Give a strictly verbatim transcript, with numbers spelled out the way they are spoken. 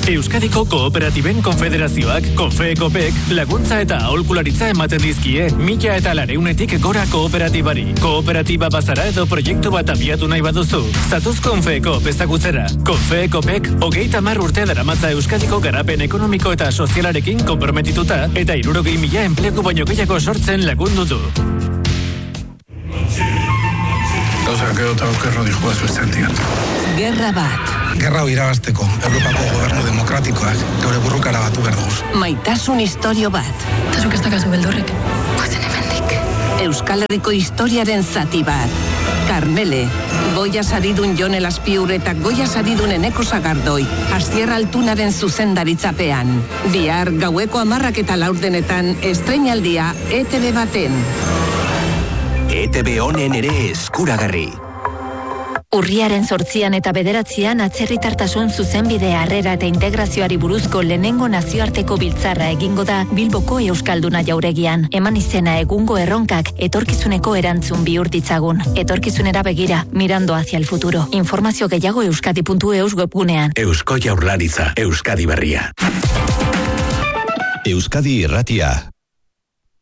Euskadiko Kooperatiben Konfederazioak, Konfeekopek, laguntza eta aholkularitza ematen dizkie, mila eta lareunetik gora kooperatibari. Kooperatiba bazara edo proiektu bat abiatu nahi baduzu. Zatuz Konfeekop ezagutzera. Konfeekopek, hogeita hamar urte daramatza Euskadiko garapen ekonomiko eta sozialarekin konprometituta eta hirurogei mila enplegu baino gehiago sortzen lagundu du. Gauza, gero eta okerro dijoa zuesten diat. Gerra bat. Gerra hau irabazteko, Europako gobernu demokratikoak, gaur burrukara batu behar dugu. Maitasun historio bat. Eta zuk ez dakazu beldurrik. Guazen hemendik. Euskal Herriko historiaren zati bat. Karmele, Goia saridun Jon Elazpiur eta Goia saridun Eneko Sagardoi, Asier Altunaren zuzendaritzapean. Bihar gaueko hamarrak eta laurdenetan estreinaldia E T B baten. E T B honen ere eskuragarri. Urriaren zortzian eta bederatzian atzerritartasun zuzenbide harrera eta integrazioari buruzko lehenengo nazioarteko biltzarra egingo da Bilboko Euskalduna jauregian. Eman izena egungo erronkak etorkizuneko erantzun bihur ditzagun. Etorkizunera begira, mirando hacia el futuro. Informazio gehiago euskadi puntu eus webgunean. Eusko Jaurlaritza, Euskadi Berria. Euskadi Irratia.